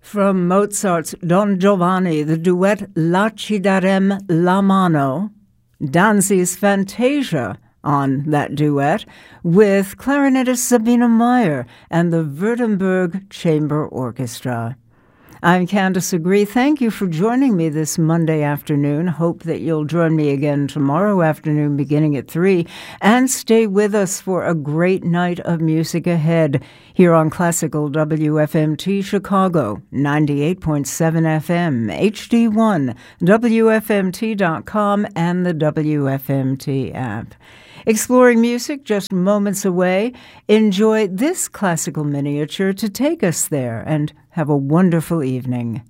From Mozart's Don Giovanni, the duet La ci darem la mano, Danzi's Fantasia on that duet with clarinetist Sabina Meyer and the Württemberg Chamber Orchestra. I'm Candace Agree. Thank you for joining me this Monday afternoon. Hope that you'll join me again tomorrow afternoon beginning at 3 and stay with us for a great night of music ahead here on Classical WFMT Chicago, 98.7 FM, HD1, WFMT.com, and the WFMT app. Exploring music just moments away, enjoy this classical miniature to take us there and have a wonderful evening.